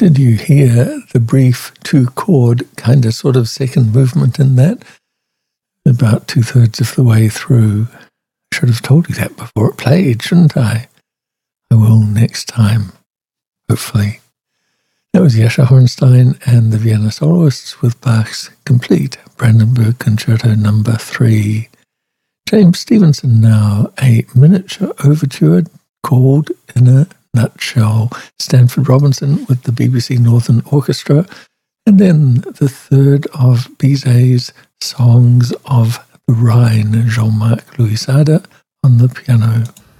Did you hear the brief two-chord kind of sort of second movement in that? About 2/3 of the way through. I should have told you that before it played, shouldn't I? I will next time, hopefully. That was Jascha Hornstein and the Vienna Soloists with Bach's Complete Brandenburg Concerto No. 3. James Stevenson now, a miniature overture called In a Nutshell. Stanford Robinson with the BBC Northern Orchestra, and then the third of Bizet's Songs of the Rhine, Jean-Marc Louis Sade on the piano.